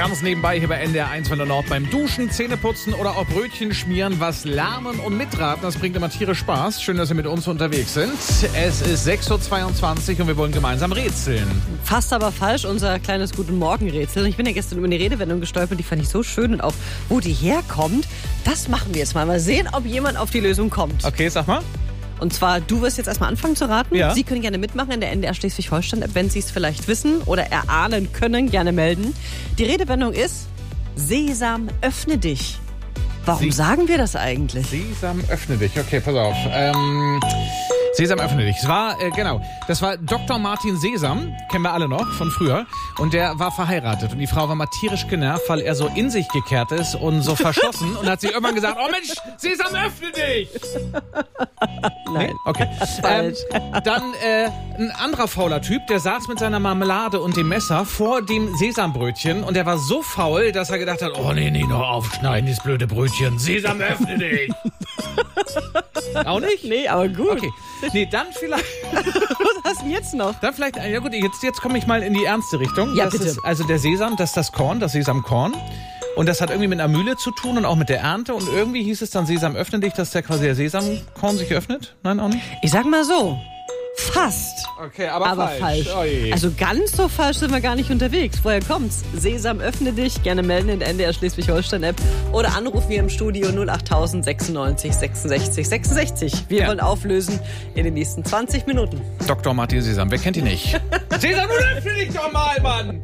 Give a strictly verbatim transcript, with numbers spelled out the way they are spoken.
Ganz nebenbei hier bei N D R eins von der Nord beim Duschen, Zähneputzen oder auch Brötchen schmieren, was lernen und mitraten. Das bringt immer tierisch Spaß. Schön, dass Sie mit uns unterwegs sind. Es ist sechs Uhr zweiundzwanzig und wir wollen gemeinsam rätseln. Fast aber falsch, unser kleines Guten Morgen-Rätsel. Ich bin ja gestern über eine Redewendung gestolpert, die fand ich so schön und auch, wo die herkommt. Das machen wir jetzt mal. Mal sehen, ob jemand auf die Lösung kommt. Okay, sag mal. Und zwar, du wirst jetzt erstmal anfangen zu raten. Ja. Sie können gerne mitmachen in der N D R Schleswig-Holstein-App, wenn Sie es vielleicht wissen oder erahnen können, gerne melden. Die Redewendung ist, Sesam, öffne dich. Warum Sie- sagen wir das eigentlich? Sesam, öffne dich. Okay, pass auf. Ähm, Sesam, öffne dich. Es war, äh, genau, das war Doktor Martin Sesam, kennen wir alle noch von früher. Und der war verheiratet. Und die Frau war mal tierisch genervt, weil er so in sich gekehrt ist und so verschlossen. Und hat sie irgendwann gesagt, oh Mensch, Sesam, öffne dich. Nein. Okay. Falsch. Ähm, dann äh, ein anderer fauler Typ, der saß mit seiner Marmelade und dem Messer vor dem Sesambrötchen. Und der war so faul, dass er gedacht hat, oh nee, nee, noch aufschneiden, dieses blöde Brötchen. Sesam, öffne dich. Auch nicht? Nee, aber gut. Okay. Nee, dann vielleicht, Was hast du denn jetzt noch? dann vielleicht, ja gut, jetzt, jetzt komme ich mal in die ernste Richtung. Ja, das bitte. Ist, also der Sesam, das ist das Korn, das Sesamkorn. Und das hat irgendwie mit einer Mühle zu tun und auch mit der Ernte. Und irgendwie hieß es dann Sesam, öffne dich, dass der quasi der Sesamkorn sich öffnet. Nein, auch nicht? Ich sag mal so, fast. Okay, aber, Aber falsch. Oh je. Also ganz so falsch sind wir gar nicht unterwegs. Woher kommt's? Sesam, öffne dich. Gerne melden in der N D R Schleswig-Holstein-App oder anrufen wir im Studio null acht tausend sechsundneunzig sechsundsechzig sechsundsechzig. Wir Ja. wollen auflösen in den nächsten zwanzig Minuten. Doktor Martin Sesam, wer kennt ihn nicht? Sesam, nun öffne dich doch mal, Mann!